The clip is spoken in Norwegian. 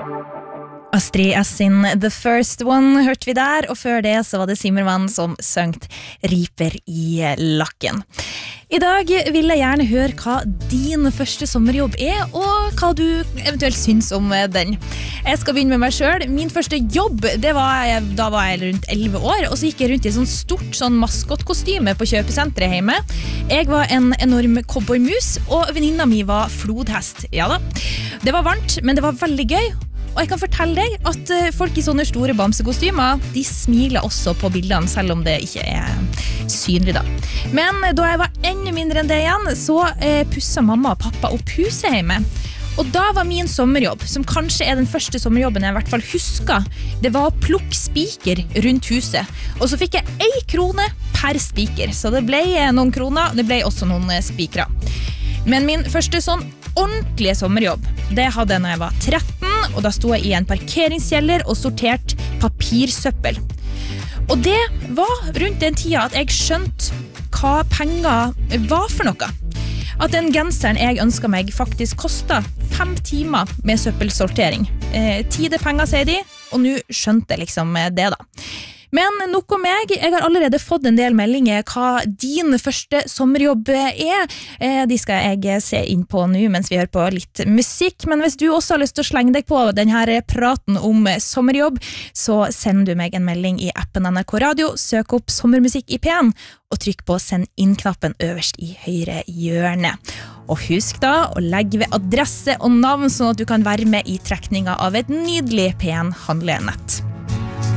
Astrid S sin The First One hørte vi der, og før det så var det Zimmermann som søngt Riper i lakken. I dag vil jeg gjerne høre hva din første sommerjobb og hva du eventuelt syns om den. Jeg skal begynne med meg selv. Min første jobb, da var jeg rundt 11 år, og så gikk jeg rundt i sånn stort maskotkostyme på kjøpesenteret hjemme. Jeg var en enorm cowboymus, og venninna mi var flodhest. Ja da, det var varmt, men det var veldig gøy. Og jeg kan fortelle deg at folk i sånne store bamsekostymer, de smiler også på bildene, selv om det ikke synlig da. Men da jeg var enda mindre enn det igjen, så pusset mamma og pappa opp huset hjemme. Og da var min sommerjobb, som kanskje den første sommerjobben jeg i hvert fall husker, det var å plukke spiker rundt huset. Og så fikk jeg 1 krone per spiker, så det ble noen kroner, det ble også noen spikere. Men min første ordentlige sommerjobb, det hadde jeg når jeg var 13, og da sto jeg i en parkeringskjeller og sorterte papirsøppel. Og det var rundt den tida at jeg skjønte hva penger var for noe. At den genseren jeg ønsket meg faktisk kostet 5 timer med søppelsortering. Tid penger, sier de, og nå skjønte jeg liksom det da. Men nok om meg, jeg har allerede fått en del meldinger hva din første sommerjobb De skal jeg se inn på nå mens vi hører på litt musikk, men hvis du også har lyst til å slenge deg på denne praten om sommerjobb, så send du meg en melding i appen NRK Radio, søk opp sommermusikk i P1, og trykk på send inn-knappen øverst i høyre hjørne. Og husk da å legge ved adresse og navn, sånn at du kan være med i trekninga av et nydelig P1-handlenett.